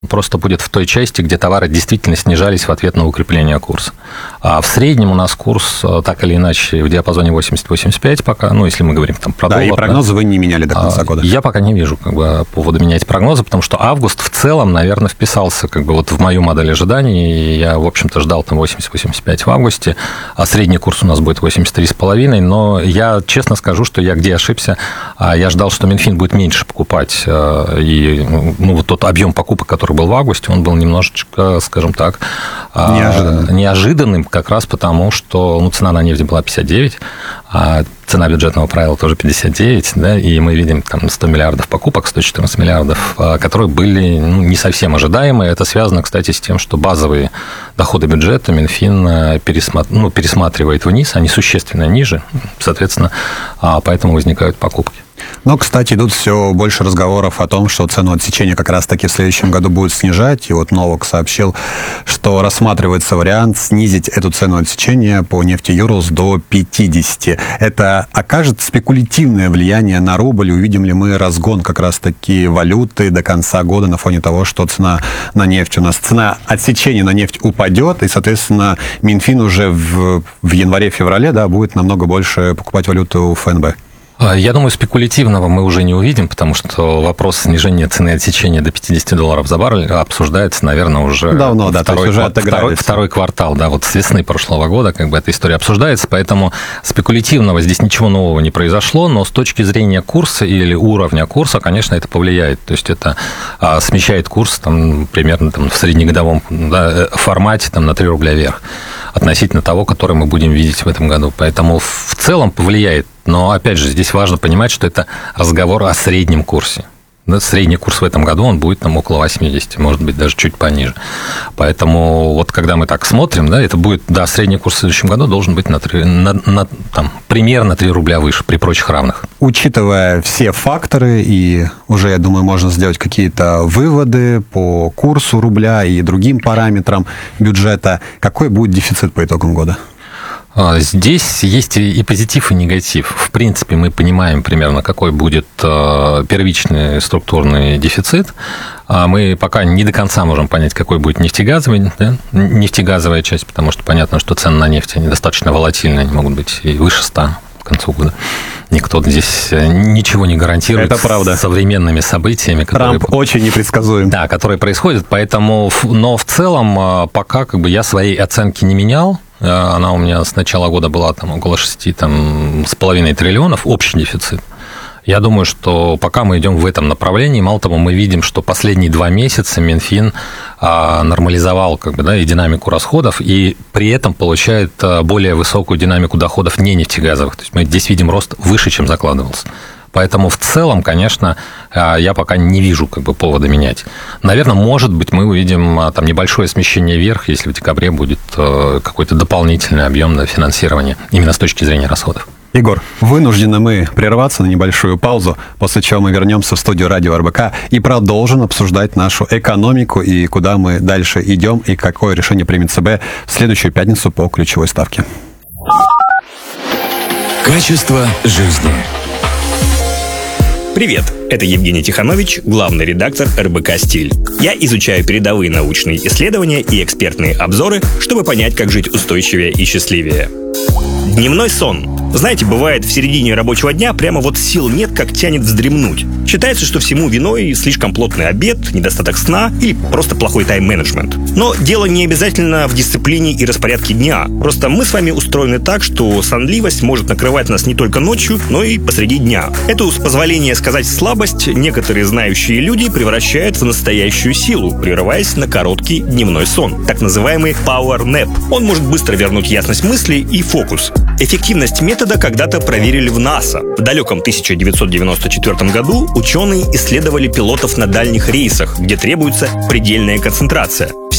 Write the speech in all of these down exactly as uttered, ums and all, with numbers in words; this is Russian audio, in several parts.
просто будет в той части, где товары действительно снижались в ответ на укрепление курса. А в среднем у нас курс так или иначе в диапазоне восемьдесят - восемьдесят пять пока, ну, если мы говорим там про да, доллар. И прогнозы да, вы не меняли до конца а, года? Я пока не вижу как бы повода менять прогнозы, потому что август в целом, наверное, вписался как бы вот в мою модель ожиданий. Я, в общем-то, ждал там восемьдесят - восемьдесят пять в августе, а средний курс у нас будет восемьдесят три с половиной. Но я честно скажу, что я где ошибся. Я ждал, что Минфин будет меньше покупать, и ну, вот тот объем покупок, который был в августе, он был немножечко, скажем так, неожиданным, неожиданным как раз потому, что ну, цена на нефть была пятьдесят девять, а цена бюджетного правила тоже пятьдесят девять, да, и мы видим там сто миллиардов покупок, сто четырнадцать миллиардов, которые были ну, не совсем ожидаемые. Это связано, кстати, с тем, что базовые доходы бюджета Минфин пересматр... ну, пересматривает вниз, они существенно ниже, соответственно, поэтому возникают покупки. Но, кстати, идут все больше разговоров о том, что цену отсечения как раз-таки в следующем году будет снижать. И вот Новак сообщил, что рассматривается вариант снизить эту цену отсечения по нефти Юрлс до пятидесяти. Это окажет спекулятивное влияние на рубль? Увидим ли мы разгон как раз-таки валюты до конца года на фоне того, что цена на нефть у нас, цена отсечения на нефть упадет, и, соответственно, Минфин уже в, в январе-феврале да, будет намного больше покупать валюту в ФНБ? Я думаю, спекулятивного мы уже не увидим, потому что вопрос снижения цены отсечения до пятидесяти долларов за баррель обсуждается, наверное, уже давно, да, второй, уже второй, второй квартал, да, вот с весны прошлого года как бы эта история обсуждается, поэтому спекулятивного здесь ничего нового не произошло, но с точки зрения курса или уровня курса, конечно, это повлияет, то есть это а, смещает курс там, примерно там, в среднегодовом да, формате там, на три рубля вверх относительно того, который мы будем видеть в этом году, поэтому в целом повлияет. Но, опять же, здесь важно понимать, что это разговор о среднем курсе. Да, средний курс в этом году, он будет там около восьмидесяти, может быть, даже чуть пониже. Поэтому вот когда мы так смотрим, да, это будет, да, средний курс в следующем году должен быть на три, на, на, там, примерно три рубля выше при прочих равных. Учитывая все факторы, и уже, я думаю, можно сделать какие-то выводы по курсу рубля и другим параметрам бюджета, какой будет дефицит по итогам года? Здесь есть и позитив, и негатив. В принципе, мы понимаем примерно, какой будет первичный структурный дефицит. Мы пока не до конца можем понять, какой будет нефтегазовый, да? нефтегазовая часть, потому что понятно, что цены на нефть они достаточно волатильны, они могут быть и выше ста к концу года. Никто здесь ничего не гарантирует. Это правда. Современными событиями, которые... Трамп очень непредсказуем. Да, которые происходят, поэтому... Но в целом пока как бы я своей оценки не менял. Она у меня с начала года была там, около шести там, с половиной триллионов, общий дефицит. Я думаю, что пока мы идем в этом направлении, мало того, мы видим, что последние два месяца Минфин а, нормализовал как бы, да, и динамику расходов, и при этом получает а, более высокую динамику доходов не нефтегазовых. То есть мы здесь видим рост выше, чем закладывался. Поэтому в целом, конечно, я пока не вижу как бы, повода менять. Наверное, может быть, мы увидим там, небольшое смещение вверх, если в декабре будет какой-то дополнительный объем на финансирование, именно с точки зрения расходов. Егор, вынуждены мы прерваться на небольшую паузу, после чего мы вернемся в студию радио эр бэ ка и продолжим обсуждать нашу экономику и куда мы дальше идем, и какое решение примет ЦБ в следующую пятницу по ключевой ставке. Качество жизни. Привет, это Евгений Тиханович, главный редактор эр бэ ка «Стиль». Я изучаю передовые научные исследования и экспертные обзоры, чтобы понять, как жить устойчивее и счастливее. Дневной сон. Знаете, бывает, в середине рабочего дня прямо вот сил нет, как тянет вздремнуть. Считается, что всему виной слишком плотный обед, недостаток сна или просто плохой тайм-менеджмент. Но дело не обязательно в дисциплине и распорядке дня. Просто мы с вами устроены так, что сонливость может накрывать нас не только ночью, но и посреди дня. Эту, с позволения сказать, слабость некоторые знающие люди превращают в настоящую силу, прерываясь на короткий дневной сон, так называемый power nap. Он может быстро вернуть ясность мысли и фокус. Эффективность метода когда-то проверили в НАСА. В далеком тысяча девятьсот девяносто четвёртом году ученые исследовали пилотов на дальних рейсах, где требуется предельная концентрация. В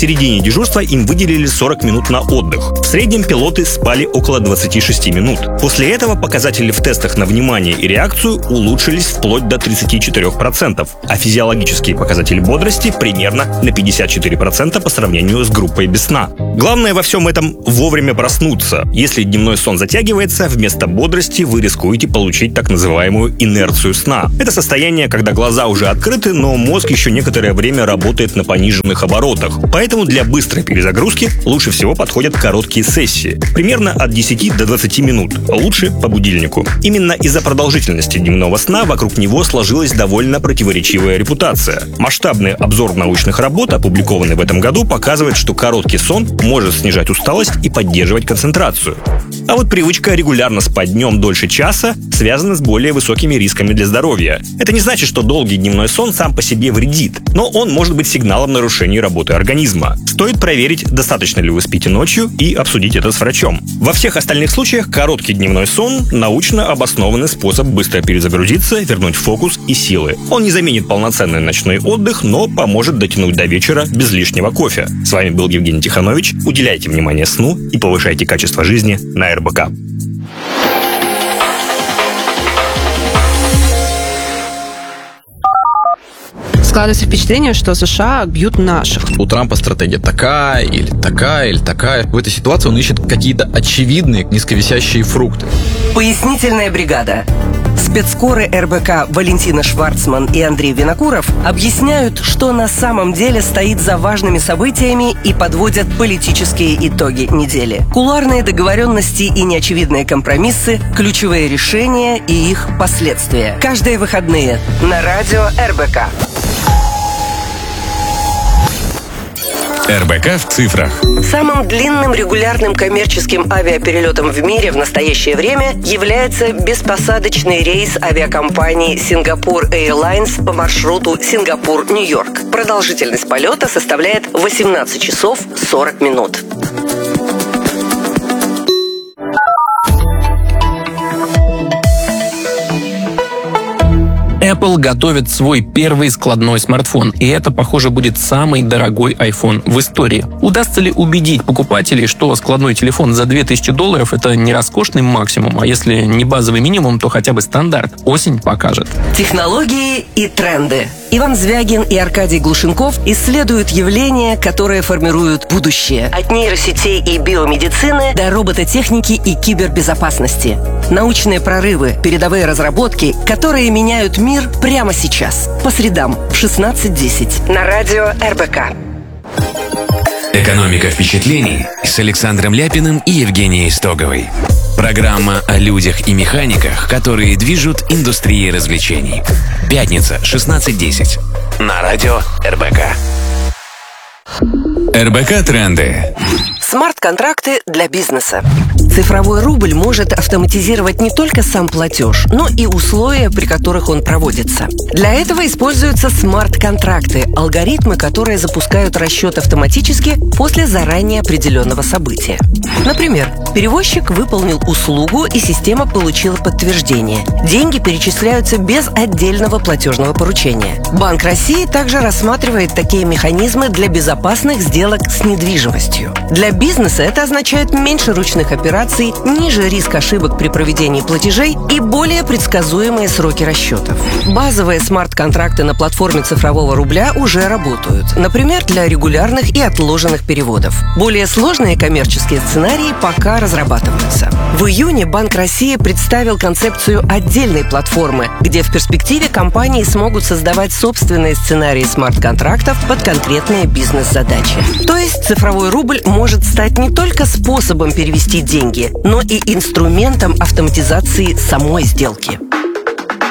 середине дежурства им выделили сорок минут на отдых. В среднем пилоты спали около двадцати шести минут. После этого показатели в тестах на внимание и реакцию улучшились вплоть до тридцати четырёх процентов, а физиологические показатели бодрости примерно на пятьдесят четыре процента по сравнению с группой без сна. Главное во всем этом вовремя проснуться. Если дневной сон затягивается, вместо бодрости вы рискуете получить так называемую инерцию сна. Это состояние, когда глаза уже открыты, но мозг еще некоторое время работает на пониженных оборотах. Поэтому для быстрой перезагрузки лучше всего подходят короткие сессии, примерно от десяти до двадцати минут, лучше по будильнику. Именно из-за продолжительности дневного сна вокруг него сложилась довольно противоречивая репутация. Масштабный обзор научных работ, опубликованный в этом году, показывает, что короткий сон может снижать усталость и поддерживать концентрацию. А вот привычка регулярно спать днем дольше часа связана с более высокими рисками для здоровья. Это не значит, что долгий дневной сон сам по себе вредит, но он может быть сигналом нарушения работы организма. Стоит проверить, достаточно ли вы спите ночью, и обсудить это с врачом. Во всех остальных случаях короткий дневной сон – научно обоснованный способ быстро перезагрузиться, вернуть фокус и силы. Он не заменит полноценный ночной отдых, но поможет дотянуть до вечера без лишнего кофе. С вами был Евгений Тиханович. Уделяйте внимание сну и повышайте качество жизни на эр бэ ка. Складывается впечатление, что США бьют наших. У Трампа стратегия такая, или такая, или такая. В этой ситуации он ищет какие-то очевидные низковисящие фрукты. Пояснительная бригада. Спецкоры эр бэ ка Валентина Шварцман и Андрей Винокуров объясняют, что на самом деле стоит за важными событиями, и подводят политические итоги недели. Кулуарные договоренности и неочевидные компромиссы, ключевые решения и их последствия. Каждые выходные на радио эр бэ ка. эр бэ ка в цифрах. Самым длинным регулярным коммерческим авиаперелетом в мире в настоящее время является беспосадочный рейс авиакомпании Singapore Airlines по маршруту Сингапур-Нью-Йорк. Продолжительность полета составляет восемнадцать часов сорок минут. Apple готовит свой первый складной смартфон, и это, похоже, будет самый дорогой iPhone в истории. Удастся ли убедить покупателей, что складной телефон за две тысячи долларов – это не роскошный максимум, а если не базовый минимум, то хотя бы стандарт? Осень покажет. Технологии и тренды. Иван Звягин и Аркадий Глушенков исследуют явления, которые формируют будущее. От нейросетей и биомедицины до робототехники и кибербезопасности. Научные прорывы, передовые разработки, которые меняют мир прямо сейчас. По средам в шестнадцать десять на радио эр бэ ка. Экономика впечатлений с Александром Ляпиным и Евгенией Стоговой. Программа о людях и механиках, которые движут индустрией развлечений. Пятница, шестнадцать десять. На радио эр бэ ка. эр бэ ка тренды. Смарт-контракты для бизнеса. Цифровой рубль может автоматизировать не только сам платеж, но и условия, при которых он проводится. Для этого используются смарт-контракты, алгоритмы, которые запускают расчет автоматически после заранее определенного события. Например, перевозчик выполнил услугу, и система получила подтверждение. Деньги перечисляются без отдельного платежного поручения. Банк России также рассматривает такие механизмы для безопасных сделок с недвижимостью. Для бизнеса это означает меньше ручных операций, ниже риск ошибок при проведении платежей и более предсказуемые сроки расчетов. Базовые смарт-контракты на платформе цифрового рубля уже работают, например, для регулярных и отложенных переводов. Более сложные коммерческие сценарии пока разрабатываются. В июне Банк России представил концепцию отдельной платформы, где в перспективе компании смогут создавать собственные сценарии смарт-контрактов под конкретные бизнес-задачи. То есть цифровой рубль может стать не только способом перевести деньги, но и инструментом автоматизации самой сделки.